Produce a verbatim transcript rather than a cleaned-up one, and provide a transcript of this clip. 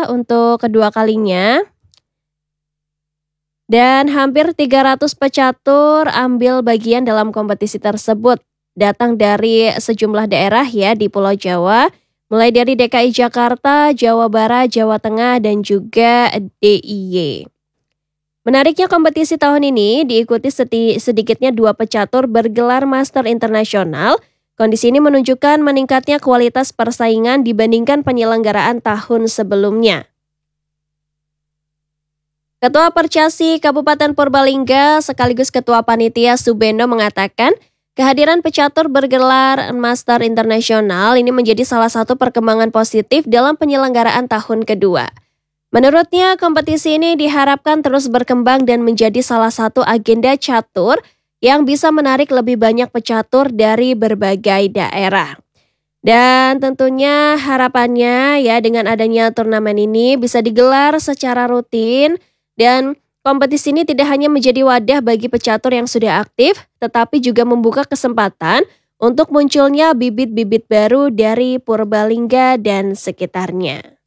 untuk kedua kalinya. Dan hampir tiga ratus pecatur ambil bagian dalam kompetisi tersebut. Datang dari sejumlah daerah ya di Pulau Jawa, mulai dari D K I Jakarta, Jawa Barat, Jawa Tengah, dan juga D I Y. Menariknya kompetisi tahun ini diikuti sedikitnya dua pecatur bergelar Master Internasional. Kondisi ini menunjukkan meningkatnya kualitas persaingan dibandingkan penyelenggaraan tahun sebelumnya. Ketua Percasi Kabupaten Purbalingga sekaligus Ketua Panitia Subendo mengatakan kehadiran pecatur bergelar Master Internasional ini menjadi salah satu perkembangan positif dalam penyelenggaraan tahun kedua. Menurutnya kompetisi ini diharapkan terus berkembang dan menjadi salah satu agenda catur yang bisa menarik lebih banyak pecatur dari berbagai daerah. Dan tentunya harapannya ya dengan adanya turnamen ini bisa digelar secara rutin. Dan kompetisi ini tidak hanya menjadi wadah bagi pecatur yang sudah aktif, tetapi juga membuka kesempatan untuk munculnya bibit-bibit baru dari Purbalingga dan sekitarnya.